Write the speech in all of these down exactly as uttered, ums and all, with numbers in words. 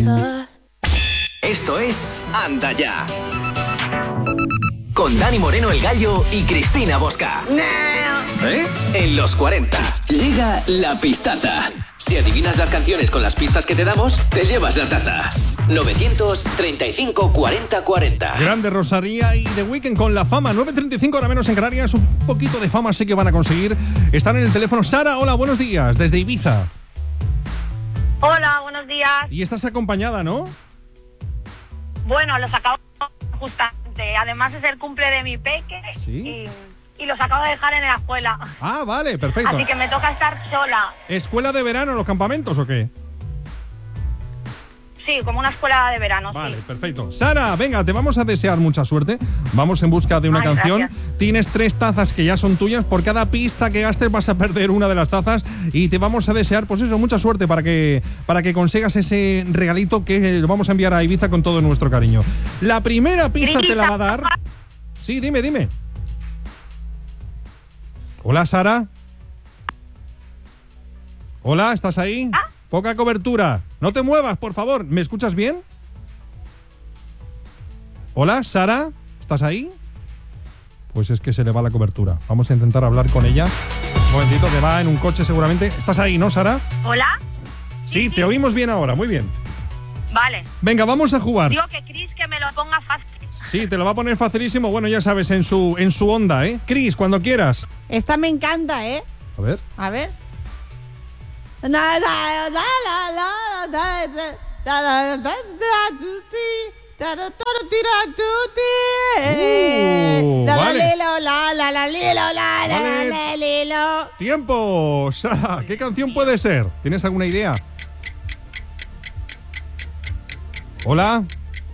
Ibiza. Esto es Anda Ya. Con Dani Moreno el Gallo y Cristina Bosca. ¿Eh? En los cuarenta. Llega la pistaza. Si adivinas las canciones con las pistas que te damos, te llevas la taza. novecientos treinta y cinco cuarenta cuarenta. Grande Rosalía y The Weeknd con La Fama. nueve treinta y cinco, ahora menos en Canarias. Un poquito de fama sé que van a conseguir. Están en el teléfono. Sara, hola, buenos días. Desde Ibiza. Hola, buenos días. Y estás acompañada, ¿no? Bueno, los acabo justamente. Además es el cumple de mi peque. ¿Sí? y, y los acabo de dejar en la escuela. Ah, vale, perfecto. Así que me toca estar sola. ¿Escuela de verano, los campamentos o qué? Sí, como una escuela de verano. Vale, sí. perfecto. Sara, venga, te vamos a desear mucha suerte. Vamos en busca de una Ay, canción. gracias. Tienes tres tazas que ya son tuyas. Por cada pista que gastes vas a perder una de las tazas. Y te vamos a desear, pues eso, mucha suerte para que, para que consigas ese regalito que lo vamos a enviar a Ibiza con todo nuestro cariño. La primera pista te la va a dar... Sí, dime, dime. Hola, Sara. Hola, ¿estás ahí? ¿Ah? Poca cobertura. No te muevas, por favor. ¿Me escuchas bien? Hola, Sara. ¿Estás ahí? Pues es que se le va la cobertura. Vamos a intentar hablar con ella. Un momentito, que va en un coche seguramente. ¿Estás ahí, no, Sara? ¿Hola? Sí, te oímos bien ahora. Muy bien. Vale. Venga, vamos a jugar. Digo que Chris que me lo ponga fácil. Sí, te lo va a poner facilísimo. Bueno, ya sabes, en su, en su onda, ¿eh? Chris, cuando quieras. Esta me encanta, ¿eh? A ver. A ver. Na, na, la, la, la, da, da, da, da, da, da, tuti, da, da, toro, tira, tuti. Uh, La, la, vale. lilo, la, la, la, lilo, la, la, Vale. la, lilo. ¡Tiempo! Sara, ¿qué canción puede ser? ¿Tienes alguna idea? Hola.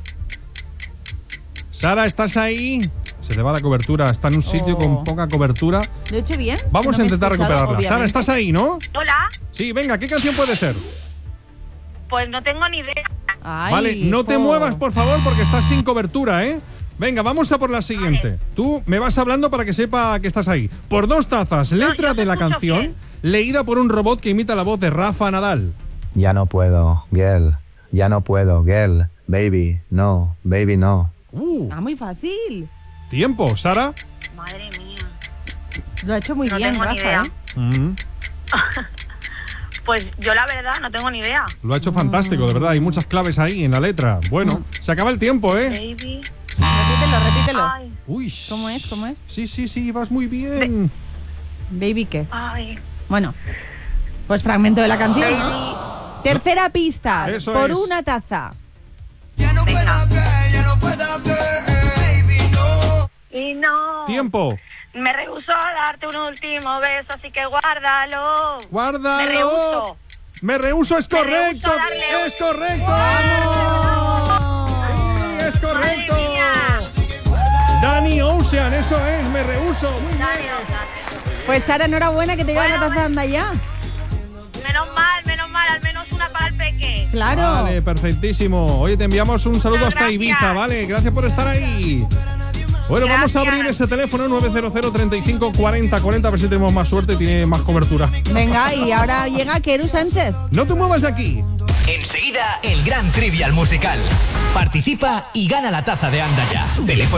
Sara, ¿estás ahí? Se le va la cobertura. Está en un sitio Oh. con poca cobertura. ¿Lo he hecho bien? Vamos No a me he intentar escuchado, recuperarla. obviamente. Sara, ¿estás ahí, no? Hola. Sí, venga, ¿qué canción puede ser? Pues no tengo ni idea. Ay, Vale, no te jo. muevas, por favor, porque estás sin cobertura, ¿eh? Venga, vamos a por la siguiente. Tú me vas hablando para que sepa que estás ahí. Por dos tazas, letra yo de la escucho canción, bien. leída por un robot que imita la voz de Rafa Nadal. Ya no puedo, girl. Ya no puedo, girl. Baby, no. Baby, no. Uh, Ah, muy fácil. tiempo, Sara. Madre mía. Lo ha hecho muy No bien, tengo ni Rafa, idea. ¿eh? Mm, Pues yo la verdad no tengo ni idea. lo ha hecho fantástico, de verdad. Hay muchas claves ahí en la letra. Bueno, se acaba el tiempo, ¿eh? Baby. Repítelo, repítelo. Ay, Uy. ¿Cómo es? ¿Cómo es? Sí, sí, sí, vas muy bien. Baby, ¿qué? ay. Bueno, pues fragmento de la canción, ¿no? Tercera pista, Eso por es. una taza. Venga. Y no. Tiempo. Me rehusó a darte un último beso, así que guárdalo. Guárdalo. Me rehuso. Me rehuso, es correcto. rehuso a darle Es correcto. Sí, es correcto. Madre mía. Danny Ocean, eso es, me rehuso. Muy bien. Dale, otra. Pues Sara, enhorabuena que te llevas Bueno, la taza, anda ya. Menos mal, menos mal, al menos una para el peque. Claro. Vale, perfectísimo. Oye, te enviamos un saludo Muchas hasta gracias. Ibiza, ¿vale? Gracias por estar ahí. Bueno, vamos a Gracias. abrir ese teléfono nueve cero cero, treinta y cinco, cuarenta, cuarenta, a ver si tenemos más suerte y tiene más cobertura. Venga, y ahora llega Keru Sánchez. No te muevas de aquí. Enseguida, el gran Trivial Musical. Participa y gana la taza de Anda Ya. Teléfono